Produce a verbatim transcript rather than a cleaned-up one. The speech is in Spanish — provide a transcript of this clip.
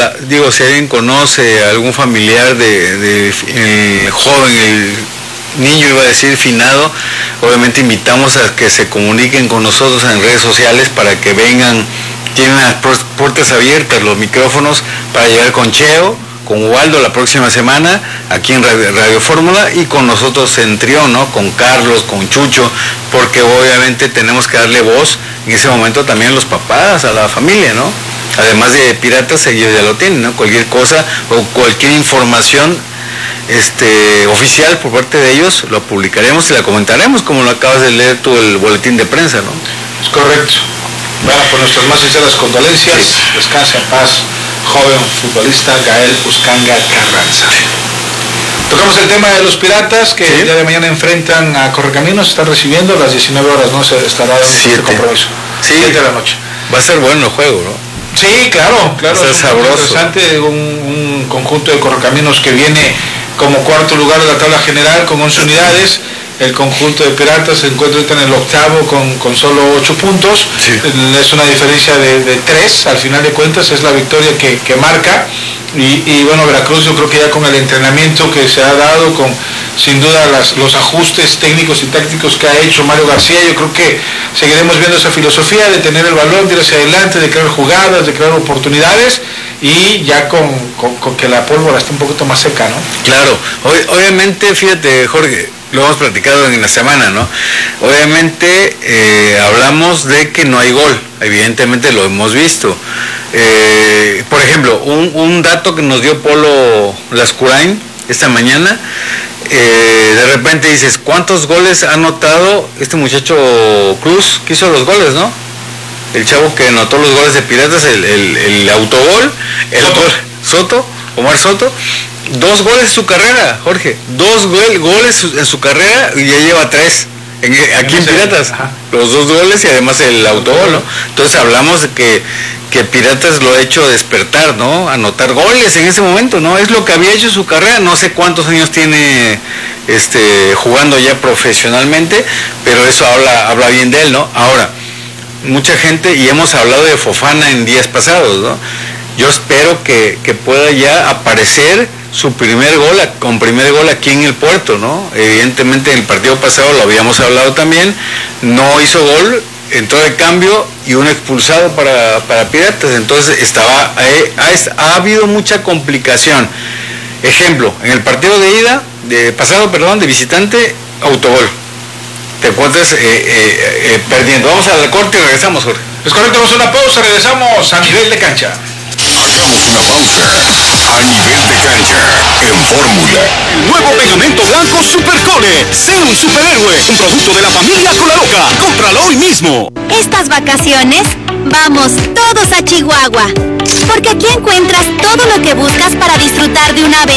la, digo, si alguien conoce a algún familiar de, de el joven, el niño iba a decir finado, obviamente invitamos a que se comuniquen con nosotros en redes sociales para que vengan, tienen las puertas abiertas, los micrófonos para llegar con Cheo, con Waldo la próxima semana, aquí en Radio, Radio Fórmula, y con nosotros en trío, ¿no? Con Carlos, con Chucho, porque obviamente tenemos que darle voz en ese momento también a los papás, a la familia, ¿no? Además de Piratas, ellos ya lo tienen, ¿no? Cualquier cosa o cualquier información este oficial por parte de ellos, lo publicaremos y la comentaremos, como lo acabas de leer tú el boletín de prensa, ¿no? Es correcto. Bueno, por nuestras más sinceras condolencias, sí. Descansa en paz, joven futbolista Gael Uscanga Carranza. Tocamos el tema de los Piratas, que sí. El día de mañana enfrentan a Correcaminos, están recibiendo a las diecinueve horas, ¿no? Se estará dando este compromiso. Sí, siete de la noche. Va a ser bueno el juego, ¿no? Sí, claro, claro. Va a ser sabroso. Interesante, un, un conjunto de Correcaminos que viene como cuarto lugar de la tabla general con once unidades. El conjunto de Piratas se encuentra en el octavo con, con solo ocho puntos. Sí. Es una diferencia de, de tres, al final de cuentas es la victoria que, que marca. Y, y bueno, Veracruz yo creo que ya con el entrenamiento que se ha dado, con sin duda las, los ajustes técnicos y tácticos que ha hecho Mario García, yo creo que seguiremos viendo esa filosofía de tener el balón, de ir hacia adelante, de crear jugadas, de crear oportunidades, y ya con, con, con que la pólvora está un poquito más seca, ¿no? Claro, obviamente, fíjate, Jorge, lo hemos platicado en la semana, ¿no? Obviamente eh, hablamos de que no hay gol, evidentemente lo hemos visto. Eh, por ejemplo, un, un dato que nos dio Polo Lascurain esta mañana, eh, de repente dices, ¿cuántos goles ha anotado este muchacho Cruz que hizo los goles, no? El chavo que anotó los goles de Piratas, el, el, el autogol, el Soto. Gol, Soto, Omar Soto. Dos goles en su carrera, Jorge, dos gol, goles en su carrera y ya lleva tres en, aquí en Piratas. Ajá. Los dos goles y además el autogol, ¿no? Entonces hablamos de que, que Piratas lo ha hecho despertar, ¿no? Anotar goles en ese momento, ¿no? Es lo que había hecho en su carrera, no sé cuántos años tiene este jugando ya profesionalmente, pero eso habla, habla bien de él, ¿no? Ahora, mucha gente, y hemos hablado de Fofana en días pasados, ¿no? Yo espero que, que pueda ya aparecer su primer gol, con primer gol aquí en el Puerto, ¿no? Evidentemente en el partido pasado lo habíamos hablado también, no hizo gol, entró de cambio y un expulsado para, para Piratas, entonces estaba, eh, ha, ha habido mucha complicación. Ejemplo, en el partido de ida, de pasado, perdón, de visitante, autogol. Te encuentras eh, eh, eh, perdiendo. Vamos al corte y regresamos, Jorge. Es correcto, vamos a una pausa, regresamos a nivel de cancha. Hagamos una pausa. A nivel de cancha, en Fórmula. El nuevo pegamento blanco Supercole. Sé un superhéroe. Un producto de la familia Colaloca. Cómpralo hoy mismo. Estas vacaciones, vamos todos a Chihuahua. Porque aquí encuentras todo lo que buscas para disfrutar de una aventura.